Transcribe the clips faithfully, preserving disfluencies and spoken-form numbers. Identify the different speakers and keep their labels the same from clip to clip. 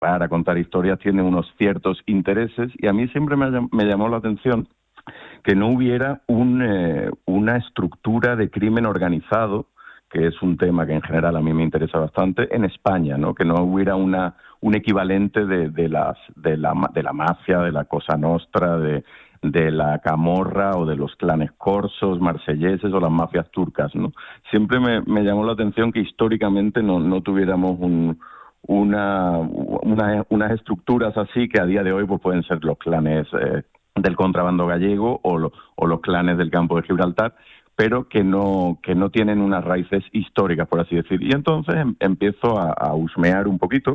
Speaker 1: para contar historias tiene unos ciertos intereses, y a mí siempre me, me llamó la atención que no hubiera un, eh, una estructura de crimen organizado, que es un tema que en general a mí me interesa bastante, en España, ¿no? Que no hubiera una, un equivalente de, de, las, de, la, de la mafia, de la Cosa Nostra, de, de la Camorra o de los clanes corsos, marselleses o las mafias turcas, ¿no? Siempre me, me llamó la atención que históricamente no, no tuviéramos un, una, una, unas estructuras así que a día de hoy pues, pueden ser los clanes eh, del contrabando gallego o, lo, o los clanes del campo de Gibraltar, pero que no, que no tienen unas raíces históricas, por así decir. Y entonces em, empiezo a, a husmear un poquito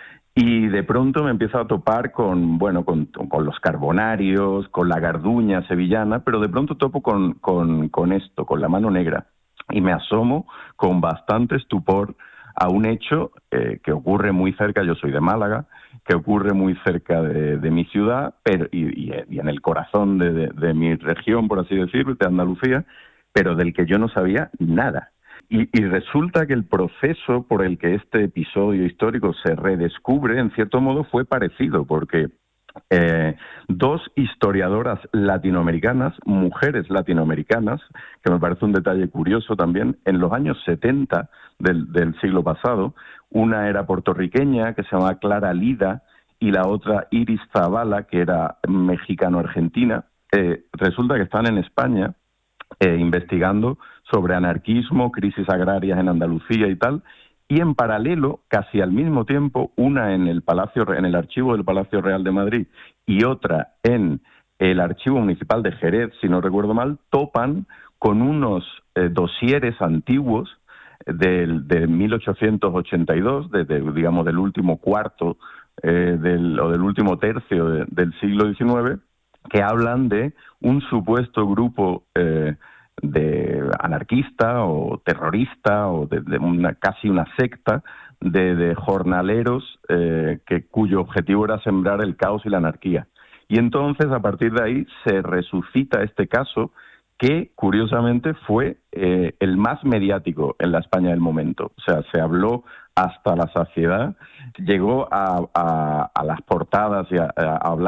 Speaker 1: y de pronto me empiezo a topar con, bueno, con, con los carbonarios, con la garduña sevillana, pero de pronto topo con, con, con esto, con la mano negra, y me asomo con bastante estupor a un hecho eh, que ocurre muy cerca, yo soy de Málaga, que ocurre muy cerca de, de mi ciudad pero, y, y, y en el corazón de, de, de mi región, por así decirlo, de Andalucía, pero del que yo no sabía nada. Y, y resulta que el proceso por el que este episodio histórico se redescubre, en cierto modo, fue parecido, porque eh, dos historiadoras latinoamericanas, mujeres latinoamericanas, que me parece un detalle curioso también, en los años setenta del, del siglo pasado, una era puertorriqueña, que se llamaba Clara Lida, y la otra Iris Zavala, que era mexicano-argentina, eh, resulta que están en España eh, investigando sobre anarquismo, crisis agrarias en Andalucía y tal, y en paralelo, casi al mismo tiempo, una en el Palacio, en el archivo del Palacio Real de Madrid y otra en el Archivo Municipal de Jerez, si no recuerdo mal, topan con unos eh, dosieres antiguos del, de mil ochocientos ochenta y dos, de, de, digamos del último cuarto eh, del, o del último tercio de, del siglo diecinueve, que hablan de un supuesto grupo eh, de anarquista o terrorista o de, de una, casi una secta de, de jornaleros eh, que, cuyo objetivo era sembrar el caos y la anarquía. Y entonces, a partir de ahí, se resucita este caso que, curiosamente, fue eh, el más mediático en la España del momento. O sea, se habló hasta la saciedad, llegó a, a, a las portadas y a, a hablar